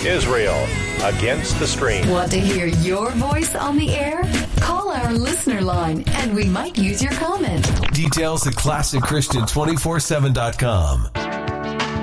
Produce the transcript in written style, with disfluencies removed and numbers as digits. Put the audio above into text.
Israel Against the Stream. Want to hear your voice on the air? Call our listener line and we might use your comment. Details at ClassicChristian247.com.